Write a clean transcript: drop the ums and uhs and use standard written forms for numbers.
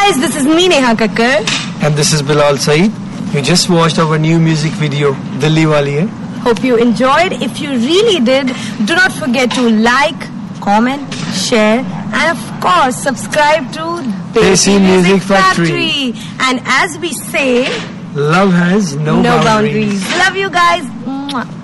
guys, this is me Neha Kakkar. And this is Bilal Saeed. You just watched our new music video, Dilli Wali Hai. Hope you enjoyed. If you really did, do not forget to like, comment, share, and of course subscribe to Desi Music Factory. And as we say, love has no boundaries. Love you guys. Mwah.